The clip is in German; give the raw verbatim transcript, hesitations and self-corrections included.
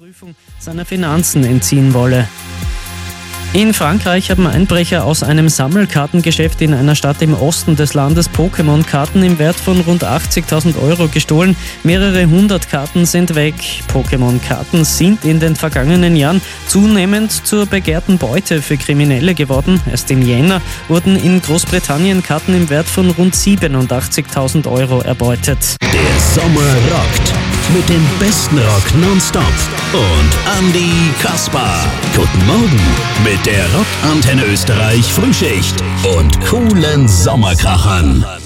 Prüfung seiner Finanzen entziehen wolle. In Frankreich haben Einbrecher aus einem Sammelkartengeschäft in einer Stadt im Osten des Landes Pokémon-Karten im Wert von rund achtzigtausend Euro gestohlen. Mehrere hundert Karten sind weg. Pokémon-Karten sind in den vergangenen Jahren zunehmend zur begehrten Beute für Kriminelle geworden. Erst im Jänner wurden in Großbritannien Karten im Wert von rund siebenundachtzigtausend Euro erbeutet. Der Sommer rockt mit dem besten Rock nonstop und Andy Kaspar. Guten Morgen mit der Rock Antenne Österreich Frühschicht und coolen Sommerkrachern.